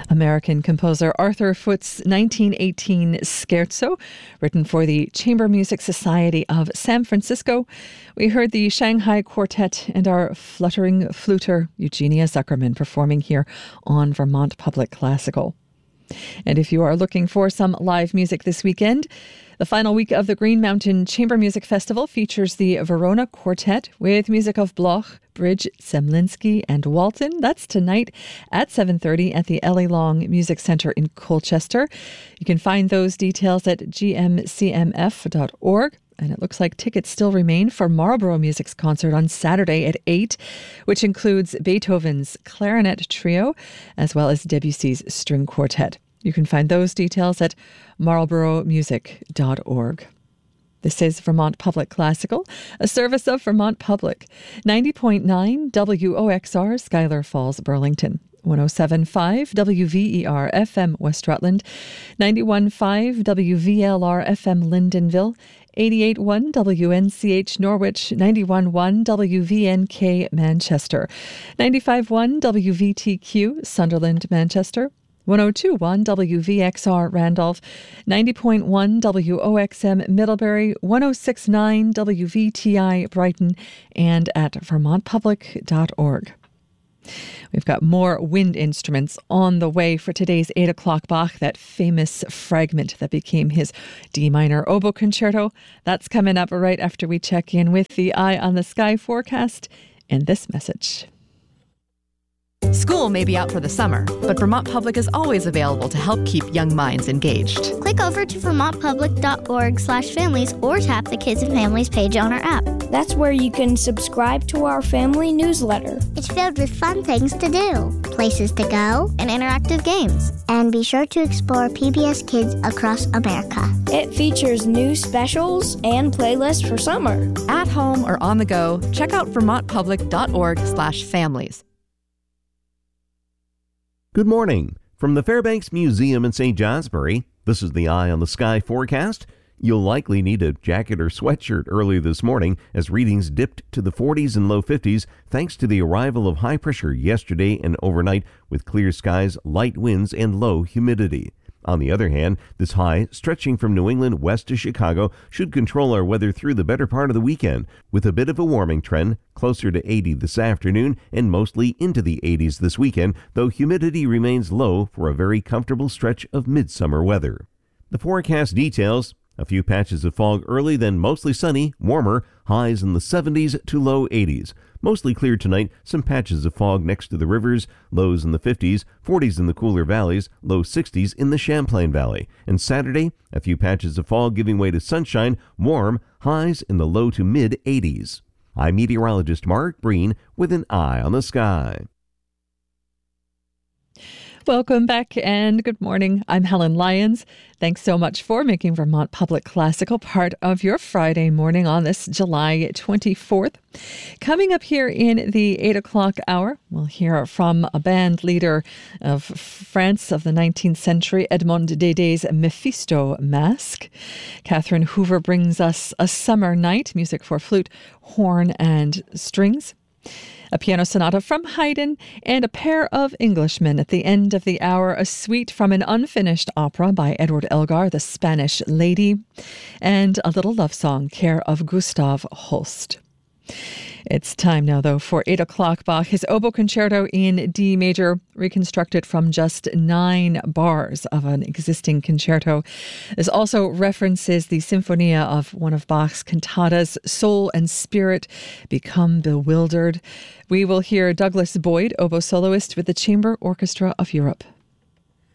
American composer Arthur Foote's 1918 Scherzo, written for the Chamber Music Society of San Francisco. We heard the Shanghai Quartet and our fluttering fluter Eugenia Zuckerman performing here on Vermont Public Classical. And if you are looking for some live music this weekend, the final week of the Green Mountain Chamber Music Festival features the Verona Quartet with music of Bloch, Bridge, Zemlinsky and Walton. That's tonight at 7:30 at the Ellie Long Music Center in Colchester. You can find those details at gmcmf.org. And it looks like tickets still remain for Marlborough Music's concert on Saturday at 8, which includes Beethoven's Clarinet Trio, as well as Debussy's String Quartet. You can find those details at marlboroughmusic.org. This is Vermont Public Classical, a service of Vermont Public. 90.9 WOXR, Schuyler Falls, Burlington. 107.5 WVER FM West Rutland, 91.5 WVLR FM Lyndonville, 88.1 WNCH Norwich, 91.1 WVNK Manchester, 95.1 WVTQ Sunderland Manchester, 102.1 WVXR Randolph, 90.1 WOXM Middlebury, 106.9 WVTI Brighton, and at vermontpublic.org. We've got more wind instruments on the way for today's 8 o'clock Bach, that famous fragment that became his D minor oboe concerto. That's coming up right after we check in with the Eye on the Sky forecast and this message. School may be out for the summer, but Vermont Public is always available to help keep young minds engaged. Click over to vermontpublic.org/families or tap the Kids and Families page on our app. That's where you can subscribe to our family newsletter. It's filled with fun things to do, places to go, and interactive games. And be sure to explore PBS Kids across America. It features new specials and playlists for summer. At home or on the go, check out vermontpublic.org/families. Good morning. From the Fairbanks Museum in St. Johnsbury, this is the Eye on the Sky forecast. You'll likely need a jacket or sweatshirt early this morning as readings dipped to the 40s and low 50s thanks to the arrival of high pressure yesterday and overnight with clear skies, light winds, and low humidity. On the other hand, this high, stretching from New England west to Chicago, should control our weather through the better part of the weekend, with a bit of a warming trend, closer to 80 this afternoon and mostly into the 80s this weekend, though humidity remains low for a very comfortable stretch of midsummer weather. The forecast details: a few patches of fog early, then mostly sunny, warmer, highs in the 70s to low 80s. Mostly clear tonight, some patches of fog next to the rivers, lows in the 50s, 40s in the cooler valleys, low 60s in the Champlain Valley. And Saturday, a few patches of fog giving way to sunshine, warm, highs in the low to mid 80s. I'm meteorologist Mark Breen with an Eye on the Sky. Welcome back and good morning. I'm Helen Lyons. Thanks so much for making Vermont Public Classical part of your Friday morning on this July 24th. Coming up here in the 8 o'clock hour, we'll hear from a band leader of France of the 19th century, Edmond Dédé's Mephisto Masque. Catherine Hoover brings us A Summer Night, music for flute, horn, and strings. A piano sonata from Haydn, and a pair of Englishmen at the end of the hour, a suite from an unfinished opera by Edward Elgar, The Spanish Lady, and a little love song, care of Gustav Holst. It's time now, though, for 8 o'clock Bach, his oboe concerto in D major, reconstructed from just 9 bars of an existing concerto. This also references the Sinfonia of one of Bach's cantatas, Soul and Spirit Become Bewildered. We will hear Douglas Boyd, oboe soloist with the Chamber Orchestra of Europe.